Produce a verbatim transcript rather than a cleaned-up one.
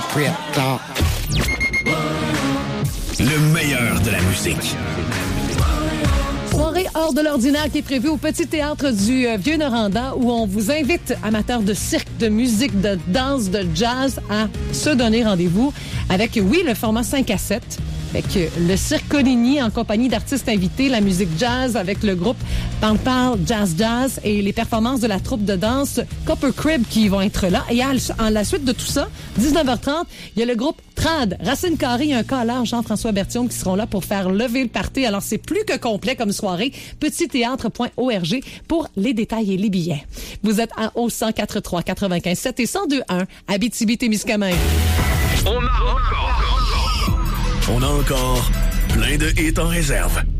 Strip Talk. Le meilleur de la musique. Soirée hors de l'ordinaire qui est prévue au Petit Théâtre du euh, Vieux-Noranda où on vous invite, amateurs de cirque, de musique, de danse, de jazz, à se donner rendez-vous avec, oui, le format cinq à sept. Avec le Cirque Coligny en compagnie d'artistes invités, la musique jazz avec le groupe Parle Parle Jazz Jazz et les performances de la troupe de danse Copper Crib qui vont être là. Et à la suite de tout ça, dix-neuf heures trente, il y a le groupe Trad, Racine Carrée et un calard Jean-François Berthiaume qui seront là pour faire lever le party. Alors c'est plus que complet comme soirée. petit théâtre point org pour les détails et les billets. Vous êtes à au cent quatre trois quatre-vingt-quinze sept et cent deux un Abitibi-Témiscamingue. On a encore, on a encore plein de hits en réserve.